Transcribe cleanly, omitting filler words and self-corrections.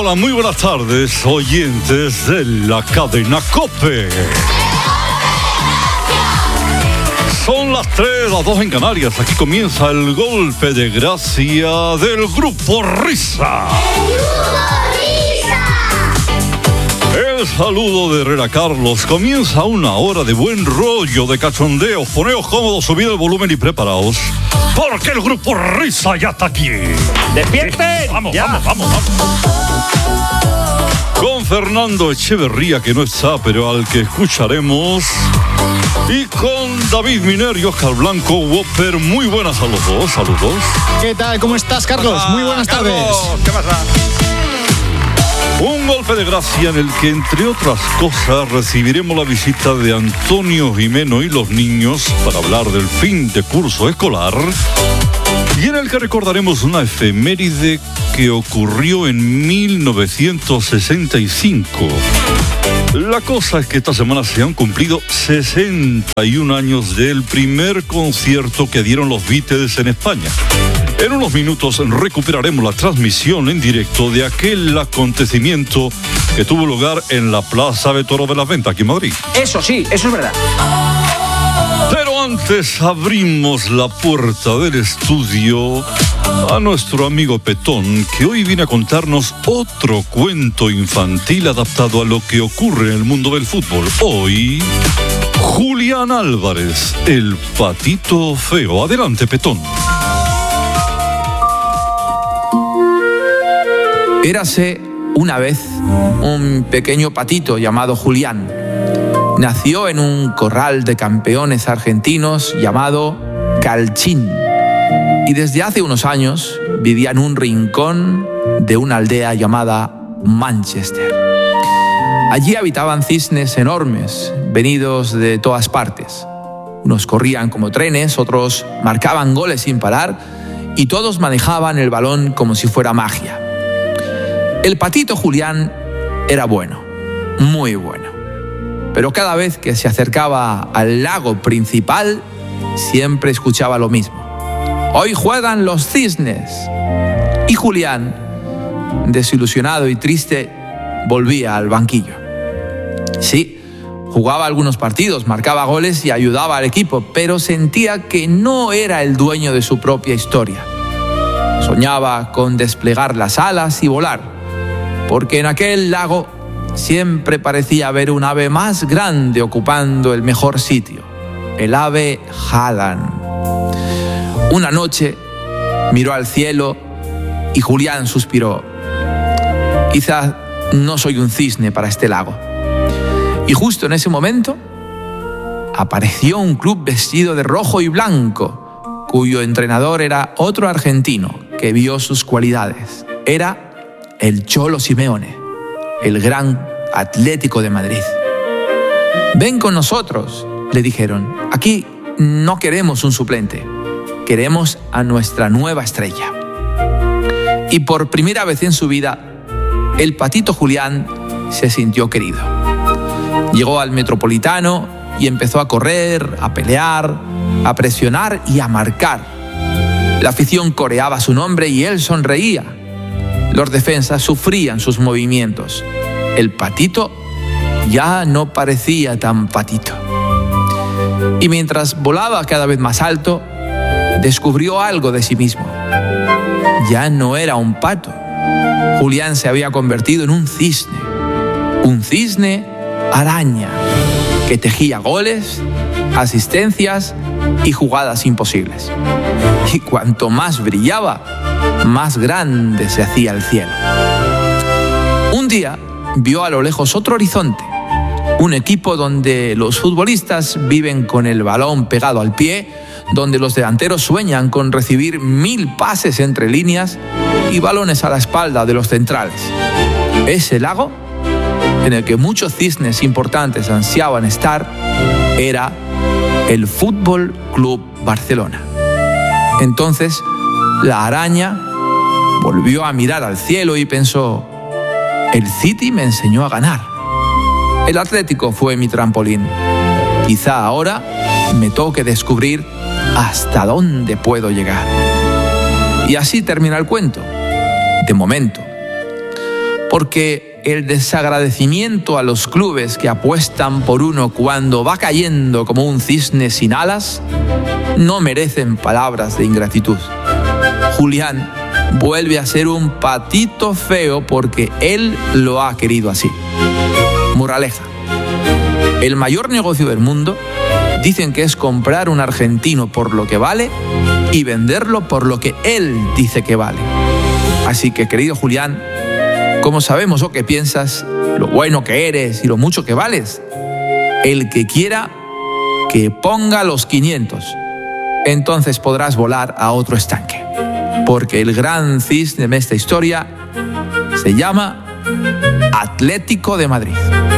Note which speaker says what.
Speaker 1: Hola, muy buenas tardes, oyentes de la cadena COPE. Son las 3, las 2 en Canarias. Aquí comienza el golpe de gracia del Grupo Risa. El saludo de Herrera Carlos. Comienza una hora de buen rollo, de cachondeo. Poneos cómodos, subid el volumen y preparaos, porque el Grupo Risa ya está aquí.
Speaker 2: ¡Despierten!
Speaker 1: Vamos. Con Fernando Echeverría, que no está, pero al que escucharemos. Y con David Miner y Oscar Blanco Whopper. Muy buenas a los dos, saludos.
Speaker 3: ¿Qué tal? ¿Cómo estás, Carlos? Muy buenas tardes.
Speaker 2: ¿Qué pasa?
Speaker 1: Un golpe de gracia en el que, entre otras cosas, recibiremos la visita de Antonio Jimeno y los niños para hablar del fin de curso escolar, y en el que recordaremos una efeméride que ocurrió en 1965. La cosa es que esta semana se han cumplido 61 años del primer concierto que dieron los Beatles en España. En unos minutos recuperaremos la transmisión en directo de aquel acontecimiento que tuvo lugar en la Plaza de Toros de la Venta, aquí en Madrid.
Speaker 2: Eso sí, eso es verdad.
Speaker 1: Pero antes abrimos la puerta del estudio a nuestro amigo Petón, que hoy viene a contarnos otro cuento infantil adaptado a lo que ocurre en el mundo del fútbol. Hoy, Julián Álvarez, el patito feo. Adelante, Petón.
Speaker 4: Érase una vez un pequeño patito llamado Julián. Nació en un corral de campeones argentinos llamado Calchín, y desde hace unos años vivía en un rincón de una aldea llamada Manchester. Allí habitaban cisnes enormes, venidos de todas partes. Unos corrían como trenes, otros marcaban goles sin parar, y todos manejaban el balón como si fuera magia. El patito Julián era bueno, muy bueno. Pero cada vez que se acercaba al lago principal, siempre escuchaba lo mismo. ¡Hoy juegan los cisnes! Y Julián, desilusionado y triste, volvía al banquillo. Sí, jugaba algunos partidos, marcaba goles y ayudaba al equipo, pero sentía que no era el dueño de su propia historia. Soñaba con desplegar las alas y volar, porque en aquel lago siempre parecía haber un ave más grande ocupando el mejor sitio, el ave Haaland. Una noche miró al cielo y Julián suspiró. Quizás no soy un cisne para este lago. Y justo en ese momento apareció un club vestido de rojo y blanco, cuyo entrenador era otro argentino que vio sus cualidades. Era el Cholo Simeone, el gran Atlético de Madrid. Ven con nosotros, le dijeron. Aquí no queremos un suplente, queremos a nuestra nueva estrella. Y por primera vez en su vida, el patito Julián se sintió querido. Llegó al Metropolitano y empezó a correr, a pelear, a presionar y a marcar. La afición coreaba su nombre y él sonreía. Los defensas sufrían sus movimientos. El patito ya no parecía tan patito. Y mientras volaba cada vez más alto, descubrió algo de sí mismo. Ya no era un pato. Julián se había convertido en un cisne araña, que tejía goles, asistencias y jugadas imposibles. Y cuanto más brillaba, más grande se hacía el cielo. Un día vio a lo lejos otro horizonte, un equipo donde los futbolistas viven con el balón pegado al pie, donde los delanteros sueñan con recibir 1000 pases entre líneas y balones a la espalda de los centrales. Ese lago, en el que muchos cisnes importantes ansiaban estar, era el Fútbol Club Barcelona. Entonces, la araña volvió a mirar al cielo y pensó: el City me enseñó a ganar. El Atlético fue mi trampolín. Quizá ahora me toque descubrir hasta dónde puedo llegar. Y así termina el cuento, de momento. Porque el desagradecimiento a los clubes que apuestan por uno cuando va cayendo como un cisne sin alas no merecen palabras de ingratitud. Julián vuelve a ser un patito feo porque él lo ha querido así. Moraleja: el mayor negocio del mundo dicen que es comprar un argentino por lo que vale y venderlo por lo que él dice que vale. Así que, querido Julián, como sabemos o que piensas, lo bueno que eres y lo mucho que vales, el que quiera que ponga los 500. Entonces podrás volar a otro estanque. Porque el gran cisne de esta historia se llama Atlético de Madrid.